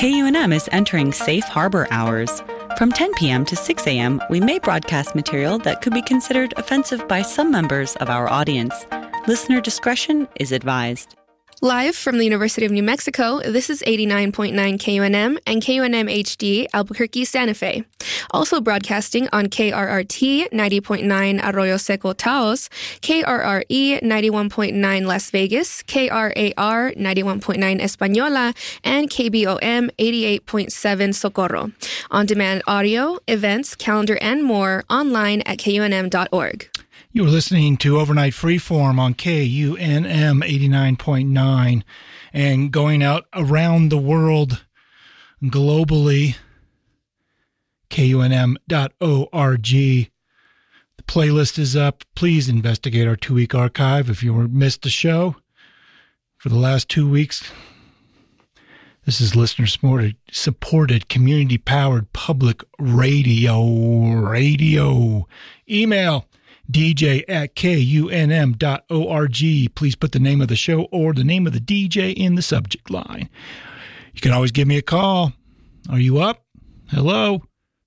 KUNM is entering safe harbor hours. From 10 p.m. to 6 a.m., we may broadcast material that could be considered offensive by some members of our audience. Listener discretion is advised. Live from the University of New Mexico, this is 89.9 KUNM and KUNM HD, Albuquerque, Santa Fe. Also broadcasting on KRRT 90.9 Arroyo Seco, Taos, KRRE 91.9 Las Vegas, KRAR 91.9 Española, and KBOM 88.7 Socorro. On-demand audio, events, calendar, and more online at KUNM.org. You are listening to Overnight Freeform on KUNM 89.9 and going out around the world globally, KUNM.org. The playlist is up. Please investigate our 2-week archive if you missed the show for the last 2 weeks. This is listener-supported, community-powered public radio. Email dj@kunm.org. Please put the name of the show or the name of the DJ in the subject line. You can always give me a call. Are you up? Hello?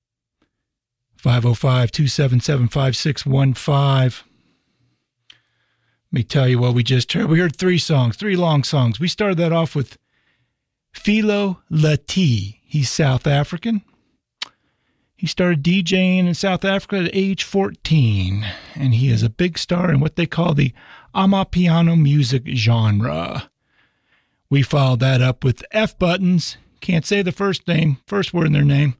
505-277-5615. Let me tell you what we just heard. We heard 3 long songs. We started that off with Philo Lati. He's South African. He started DJing in South Africa at age 14, and he is a big star in what they call the Amapiano music genre. We followed that up with F Buttons. Can't say the first word in their name.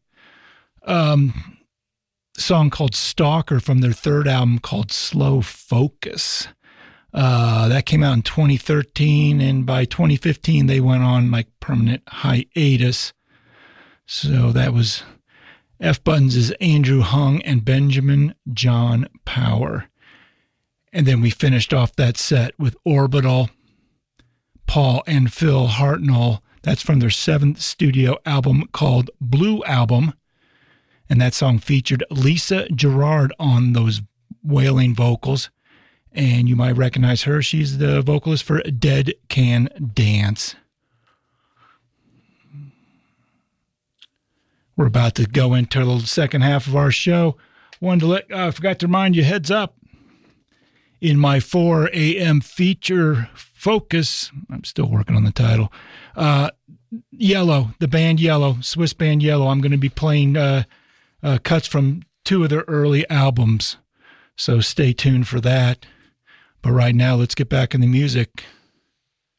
Song called Stalker from their third album called Slow Focus. That came out in 2013, and by 2015 they went on like permanent hiatus. So that was F Buttons is Andrew Hung and Benjamin John Power. And then we finished off that set with Orbital, Paul and Phil Hartnell. That's from their 7th studio album called Blue Album. And that song featured Lisa Gerrard on those wailing vocals. And you might recognize her. She's the vocalist for Dead Can Dance. We're about to go into the second half of our show. I forgot to remind you, heads up. In my 4 a.m. feature focus, I'm still working on the title, Yellow, the band Yellow, Swiss band Yellow. I'm going to be playing cuts from 2 of their early albums. So stay tuned for that. But right now, let's get back in the music.